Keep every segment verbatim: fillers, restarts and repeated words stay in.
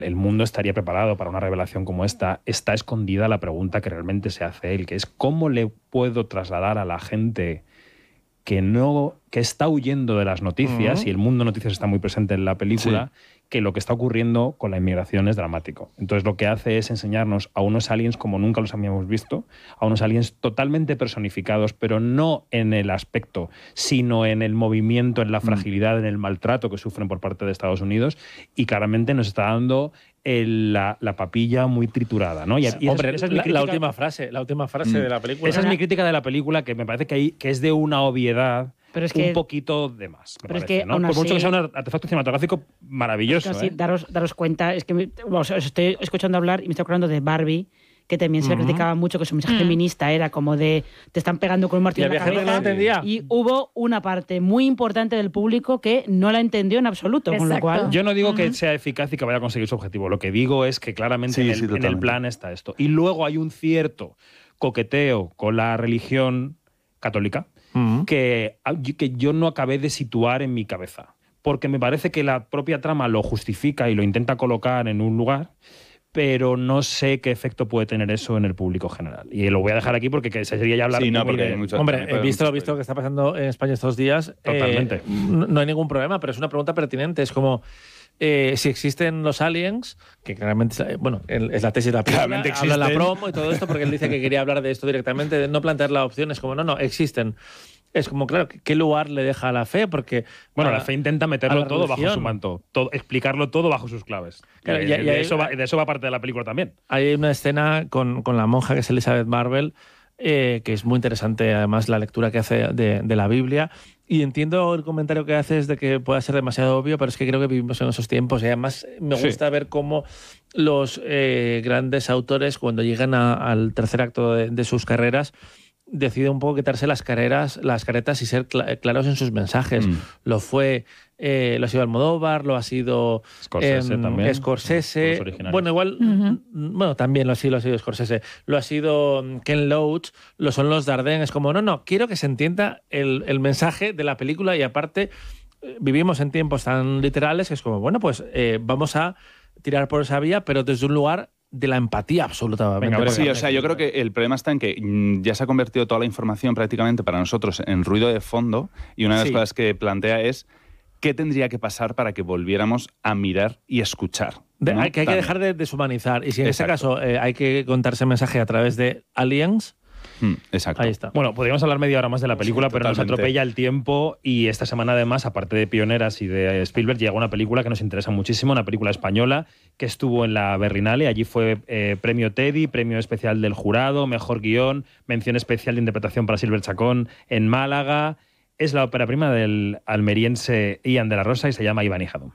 el mundo estaría preparado para una revelación como esta, está escondida la pregunta que realmente se hace él, que es ¿cómo le puedo trasladar a la gente que no que está huyendo de las noticias, uh-huh. y el mundo noticias está muy presente en la película, sí. que lo que está ocurriendo con la inmigración es dramático? Entonces lo que hace es enseñarnos a unos aliens como nunca los habíamos visto, a unos aliens totalmente personificados, pero no en el aspecto, sino en el movimiento, en la fragilidad, en el maltrato que sufren por parte de Estados Unidos, y claramente nos está dando el, la, la papilla muy triturada, ¿no? Y, y Hombre, esa es, esa es la, mi crítica, la última frase, la última frase mm. de la película. Esa es mi crítica de la película, que me parece que, hay, que es de una obviedad, pero es que, un poquito de más, me pero parece, es que, ¿no? Por así, mucho que sea un artefacto cinematográfico maravilloso. Así, ¿eh? daros, daros cuenta, es que me, os estoy escuchando hablar y me estoy acordando de Barbie, que también se le uh-huh. criticaba mucho, que su mensaje uh-huh. feminista era como de te están pegando con un martillo en la cabeza. No entendía. Y hubo una parte muy importante del público que no la entendió en absoluto. Con lo cual, yo no digo uh-huh. que sea eficaz y que vaya a conseguir su objetivo. Lo que digo es que claramente sí, en, el, sí, en el plan está esto. Y luego hay un cierto coqueteo con la religión católica uh-huh. que, que yo no acabé de situar en mi cabeza. Porque me parece que la propia trama lo justifica y lo intenta colocar en un lugar, pero no sé qué efecto puede tener eso en el público general. Y lo voy a dejar aquí porque sería ya hablar... Sí, no, porque de... hay mucho, Hombre, he visto lo visto que está pasando en España estos días. Totalmente. Eh, no, no hay ningún problema, pero es una pregunta pertinente. Es como... Eh, si existen los aliens, que claramente, bueno, es la tesis de la película, habla la promo y todo esto, porque él dice que quería hablar de esto directamente, de no plantear la opción, es como, no, no, existen. Es como, claro, ¿qué lugar le deja a la fe? Porque bueno, a, la fe intenta meterlo todo religión. bajo su manto, todo, explicarlo todo bajo sus claves. Claro, y, y, de, y de, hay, eso va, de eso va parte de la película también. Hay una escena con, con la monja, que es Elizabeth Marvel, eh, que es muy interesante, además, la lectura que hace de, de la Biblia. Y entiendo el comentario que haces de que pueda ser demasiado obvio, pero es que creo que vivimos en esos tiempos y además me gusta sí. ver cómo los eh, grandes autores, cuando llegan a, al tercer acto de, de sus carreras, deciden un poco quitarse las carreras, las caretas y ser cl- claros en sus mensajes. Mm. Lo fue, eh, lo ha sido Almodóvar, lo ha sido Scorsese, eh, también. Scorsese. Bueno, igual, uh-huh. bueno, también lo ha sido, lo ha sido Scorsese. Lo ha sido Ken Loach, lo son los Dardenne. Es como, no, no, quiero que se entienda el, el mensaje de la película y aparte eh, vivimos en tiempos tan literales que es como, bueno, pues eh, vamos a tirar por esa vía, pero desde un lugar de la empatía absoluta. Venga, pero sí, o sea, yo creo que el problema está en que ya se ha convertido toda la información prácticamente para nosotros en ruido de fondo, y una de las sí. cosas que plantea es qué tendría que pasar para que volviéramos a mirar y escuchar. De, ¿no? hay que, hay que dejar de deshumanizar, y si en Exacto. este caso eh, hay que contarse mensaje a través de aliens... Mm, exacto. Ahí está. Bueno, podríamos hablar media hora más de la película, sí, pero nos atropella el tiempo, y esta semana además, aparte de Pioneras y de Spielberg, llega una película que nos interesa muchísimo, una película española que estuvo en la Berlinale. Allí fue eh, premio Teddy, premio especial del jurado, mejor guión, mención especial de interpretación para Silver Chacón en Málaga. Es la ópera prima del almeriense Ian de la Rosa y se llama Iván y Jadón.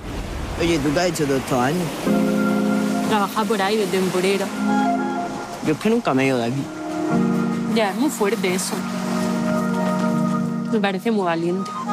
Oye, ¿tú qué has hecho todos estos años? Trabajar por ahí de temporero. Yo es que nunca me he ido de aquí. Ya, es muy fuerte eso. Me parece muy valiente.